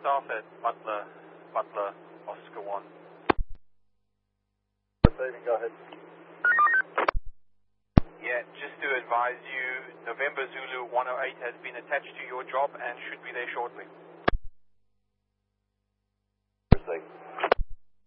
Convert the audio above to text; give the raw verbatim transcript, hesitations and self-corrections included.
South at Butler, Butler, Oscar one. Receiving, go ahead. Yeah, just to advise you, November Zulu one oh eight has been attached to your job and should be there shortly. Receiving.